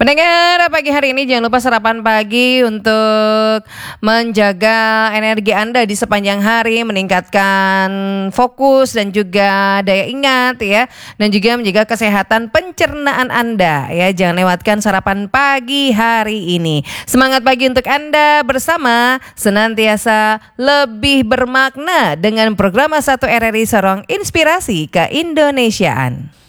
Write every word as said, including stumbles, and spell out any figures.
Pendengar pagi hari ini jangan lupa sarapan pagi untuk menjaga energi Anda di sepanjang hari, meningkatkan fokus dan juga daya ingat ya, dan juga menjaga kesehatan pencernaan Anda ya. Jangan lewatkan sarapan pagi hari ini. Semangat pagi untuk Anda bersama senantiasa lebih bermakna dengan program satu R R I Sorong Inspirasi Keindonesiaan.